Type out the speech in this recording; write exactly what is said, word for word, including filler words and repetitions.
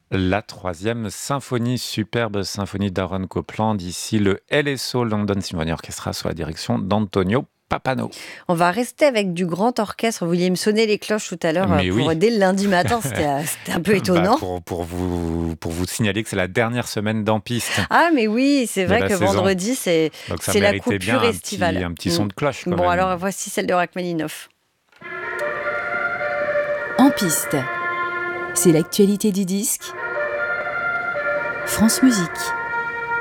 La troisième symphonie, superbe symphonie d'Aaron Copland, ici le L S O London Symphony Orchestra sous la direction d'Antonio Pappano. On va rester avec du grand orchestre. Vous vouliez me sonner les cloches tout à l'heure euh, Mais pour oui, dès le lundi matin. C'était, euh, c'était un peu bah étonnant. pour, pour, vous, pour vous signaler que c'est la dernière semaine d'En Piste Ah, mais oui, c'est de vrai la que saison. vendredi, c'est, Donc ça c'est la méritait bien coupure un petit, estivale. un petit Mm. son de cloche quand Bon, même. alors voici celle de Rachmaninov. En piste, c'est l'actualité du disque. France Musique.